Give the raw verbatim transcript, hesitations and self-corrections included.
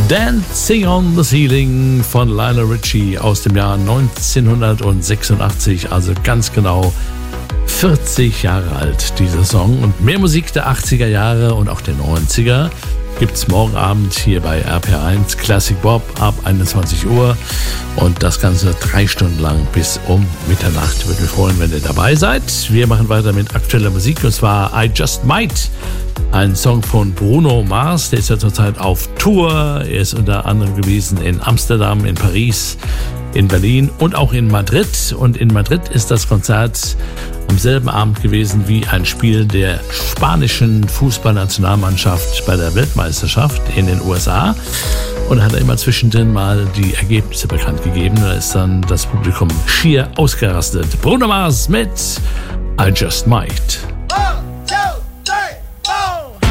Dancing on the Ceiling von Lionel Richie aus dem Jahr neunzehnhundertsechsundachtzig, also ganz genau vierzig Jahre alt, dieser Song. Und mehr Musik der achtziger Jahre und auch der neunziger gibt's morgen Abend hier bei R P R eins Classic Bob ab einundzwanzig Uhr und das Ganze drei Stunden lang bis um Mitternacht. Würde mich freuen, wenn ihr dabei seid. Wir machen weiter mit aktueller Musik und zwar I Just Might, ein Song von Bruno Mars, der ist ja zurzeit auf Tour. Er ist unter anderem gewesen in Amsterdam, in Paris, in Berlin und auch in Madrid. Und in Madrid ist das Konzert am selben Abend gewesen wie ein Spiel der spanischen Fußballnationalmannschaft bei der Weltmeisterschaft in den U S A. Und hat er immer zwischendrin mal die Ergebnisse bekannt gegeben. Da ist dann das Publikum schier ausgerastet. Bruno Mars mit I Just Might.